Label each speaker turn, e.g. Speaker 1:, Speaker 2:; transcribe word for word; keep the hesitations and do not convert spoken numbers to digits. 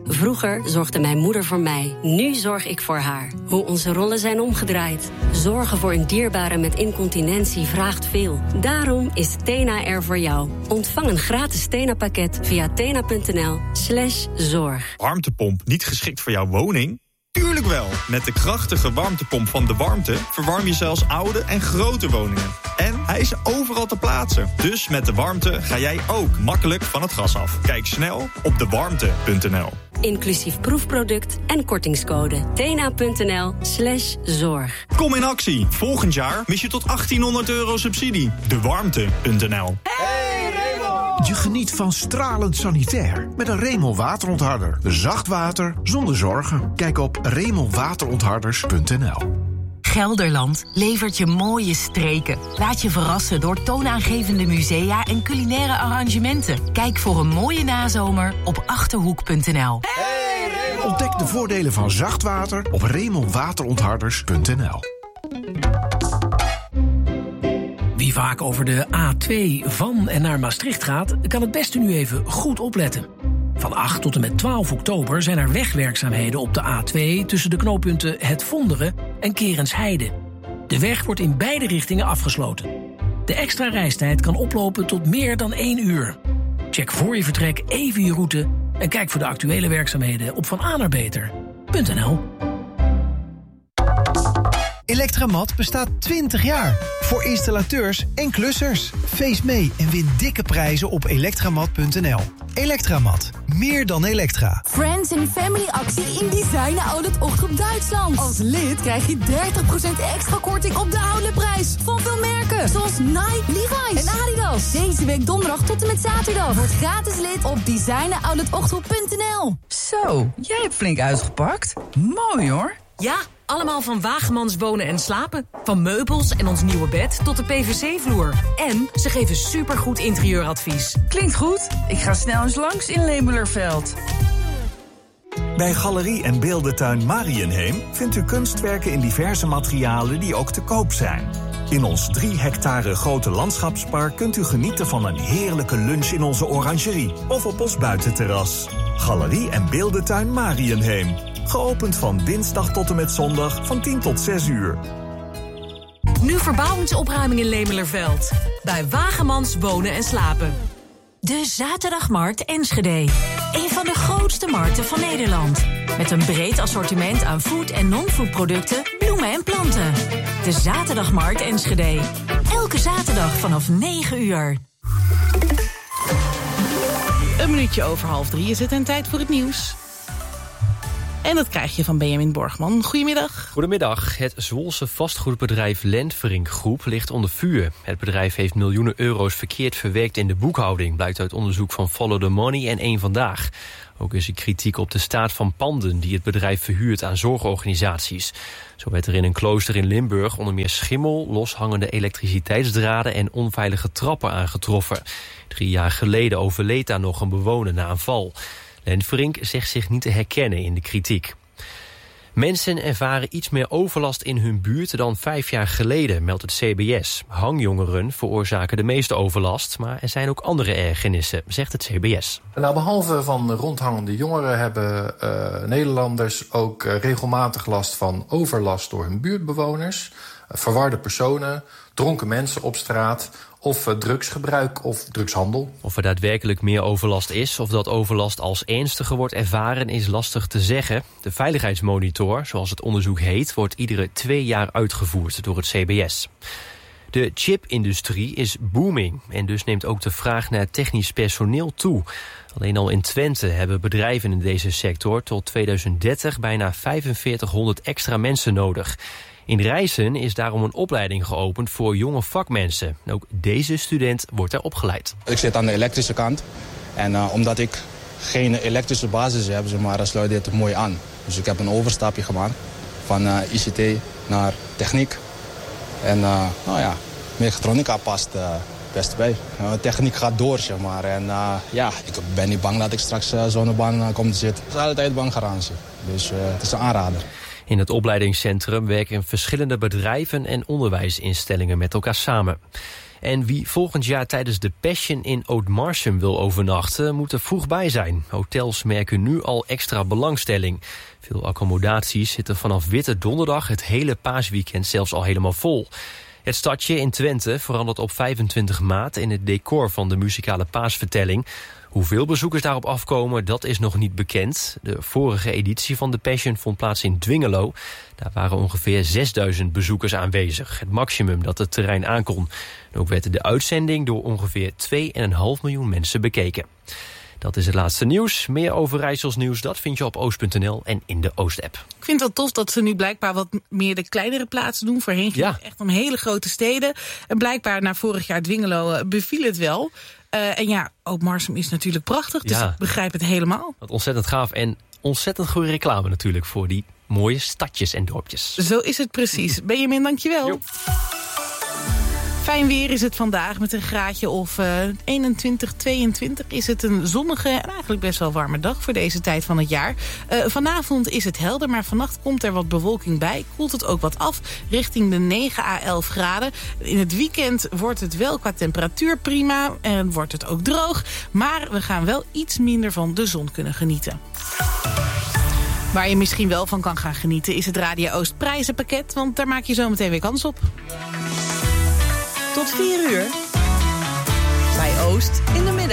Speaker 1: Vroeger zorgde mijn moeder voor mij. Nu zorg ik voor haar. Hoe onze rollen zijn omgedraaid. Zorgen voor een dierbare met incontinentie vraagt veel. Daarom is Tena er voor jou. Ontvang een gratis Tena-pakket via tena.nl slash zorg.
Speaker 2: Warmtepomp niet geschikt voor jouw woning? Tuurlijk wel. Met de krachtige warmtepomp van De Warmte verwarm je zelfs oude en grote woningen. En hij is overal te plaatsen. Dus met De Warmte ga jij ook makkelijk van het gas af. Kijk snel op de warmte punt n l.
Speaker 1: Inclusief proefproduct en kortingscode. tena.nl slash zorg.
Speaker 2: Kom in actie. Volgend jaar mis je tot achttienhonderd euro subsidie. de warmte punt n l.
Speaker 3: Hey Raymond! Je geniet van stralend sanitair met een Raymond waterontharder. Zacht water zonder zorgen. Kijk op raymond waterontharders punt n l.
Speaker 4: Gelderland levert je mooie streken. Laat je verrassen door toonaangevende musea en culinaire arrangementen. Kijk voor een mooie nazomer op achterhoek punt n l.
Speaker 3: Hey, ontdek de voordelen van zacht water op raymond waterontharders punt n l.
Speaker 5: Wie vaak over de A twee van en naar Maastricht gaat, kan het beste nu even goed opletten. Van acht tot en met twaalf oktober zijn er wegwerkzaamheden op de A twee... tussen de knooppunten Het Vonderen en Kerensheide. De weg wordt in beide richtingen afgesloten. De extra reistijd kan oplopen tot meer dan één uur. Check voor je vertrek even je route en kijk voor de actuele werkzaamheden op van a naar beter punt n l.
Speaker 6: Electramat bestaat twintig jaar. Voor installateurs en klussers. Feest mee en win dikke prijzen op elektramat punt n l. Electramat. Meer dan elektra.
Speaker 7: Friends and Family actie in Design Outlet Ochterop Duitsland. Als lid krijg je dertig procent extra korting op de outletprijs. Van veel merken. Zoals Nike, Levi's en Adidas. Deze week donderdag tot en met zaterdag. Word gratis lid op design outlet ochterop punt n l.
Speaker 8: Zo, jij hebt flink uitgepakt. Mooi hoor.
Speaker 4: Ja, allemaal van Wagemans Wonen en Slapen. Van meubels en ons nieuwe bed tot de P V C-vloer. En ze geven supergoed interieuradvies.
Speaker 8: Klinkt goed. Ik ga snel eens langs in Lemelerveld.
Speaker 9: Bij Galerie en Beeldentuin Mariënheem vindt u kunstwerken in diverse materialen die ook te koop zijn. In ons drie hectare grote landschapspark kunt u genieten van een heerlijke lunch in onze orangerie of op ons buitenterras. Galerie en Beeldentuin Mariënheem. Geopend van dinsdag tot en met zondag van tien tot zes uur.
Speaker 4: Nu verbouwingsopruiming in Lemelerveld. Bij Wagemans Wonen en Slapen. De Zaterdagmarkt Enschede. Een van de grootste markten van Nederland. Met een breed assortiment aan food- en non-food producten, bloemen en planten. De Zaterdagmarkt Enschede. Elke zaterdag vanaf negen uur.
Speaker 10: Een minuutje over half drie is het en tijd voor het nieuws. En dat krijg je van Benjamin Borgman. Goedemiddag.
Speaker 11: Goedemiddag. Het Zwolse vastgoedbedrijf Lendverink Groep ligt onder vuur. Het bedrijf heeft miljoenen euro's verkeerd verwerkt in de boekhouding, blijkt uit onderzoek van Follow the Money en Eén Vandaag. Ook is er kritiek op de staat van panden die het bedrijf verhuurt aan zorgorganisaties. Zo werd er in een klooster in Limburg onder meer schimmel, loshangende elektriciteitsdraden en onveilige trappen aangetroffen. Drie jaar geleden overleed daar nog een bewoner na een val. Lendverink zegt zich niet te herkennen in de kritiek. Mensen ervaren iets meer overlast in hun buurt dan vijf jaar geleden, meldt het C B S. Hangjongeren veroorzaken de meeste overlast, maar er zijn ook andere ergernissen, zegt het C B S.
Speaker 12: Nou, behalve van rondhangende jongeren hebben uh, Nederlanders ook uh, regelmatig last van overlast door hun buurtbewoners, uh, verwarde personen, dronken mensen op straat of uh, drugsgebruik of drugshandel.
Speaker 11: Of er daadwerkelijk meer overlast is of dat overlast als ernstiger wordt ervaren is lastig te zeggen. De veiligheidsmonitor, zoals het onderzoek heet, wordt iedere twee jaar uitgevoerd door het C B S. De chipindustrie is booming en dus neemt ook de vraag naar technisch personeel toe. Alleen al in Twente hebben bedrijven in deze sector tot tweeduizend dertig bijna vijfenveertighonderd extra mensen nodig. In Rijssen is daarom een opleiding geopend voor jonge vakmensen. Ook deze student wordt er opgeleid.
Speaker 13: Ik zit aan de elektrische kant. En uh, omdat ik geen elektrische basis heb, zeg maar, sluit dit het mooi aan. Dus ik heb een overstapje gemaakt van uh, I C T naar techniek. En uh, nou ja, mechatronica past uh, best bij. Uh, techniek gaat door, zeg maar. En uh, ja, ik ben niet bang dat ik straks uh, zo'n baan uh, kom te zitten. Het is altijd bankgarantie. Dus uh, het is een aanrader.
Speaker 11: In het opleidingscentrum werken verschillende bedrijven en onderwijsinstellingen met elkaar samen. En wie volgend jaar tijdens de Passion in Oudmarsum wil overnachten, moet er vroeg bij zijn. Hotels merken nu al extra belangstelling. Veel accommodaties zitten vanaf Witte Donderdag het hele paasweekend zelfs al helemaal vol. Het stadje in Twente verandert op vijfentwintig maart in het decor van de muzikale paasvertelling. Hoeveel bezoekers daarop afkomen, dat is nog niet bekend. De vorige editie van de Passion vond plaats in Dwingelo. Daar waren ongeveer zesduizend bezoekers aanwezig. Het maximum dat het terrein aankon. En ook werd de uitzending door ongeveer twee komma vijf miljoen mensen bekeken. Dat is het laatste nieuws. Meer over Rijssels nieuws, dat vind je op oost punt n l en in de Oost-app.
Speaker 10: Ik vind het wel tof dat ze nu blijkbaar wat meer de kleinere plaatsen doen. Voorheen ging het echt om hele grote steden. En blijkbaar na vorig jaar Dwingelo beviel het wel. Uh, en ja, Oudmarsum is natuurlijk prachtig, dus ja. Ik begrijp het helemaal.
Speaker 11: Wat ontzettend gaaf en ontzettend goede reclame natuurlijk voor die mooie stadjes en dorpjes.
Speaker 10: Zo is het precies. Benjamin, dankjewel. Jo. Fijn weer is het vandaag met een graadje of uh, eenentwintig, tweeëntwintig. Is het een zonnige en eigenlijk best wel warme dag voor deze tijd van het jaar. Uh, vanavond is het helder, maar vannacht komt er wat bewolking bij. Koelt het ook wat af richting de negen à elf graden. In het weekend wordt het wel qua temperatuur prima en wordt het ook droog. Maar we gaan wel iets minder van de zon kunnen genieten. Waar je misschien wel van kan gaan genieten is het Radio Oost prijzenpakket. Want daar maak je zo meteen weer kans op.
Speaker 14: Tot vier uur. Bij Oost in de middag.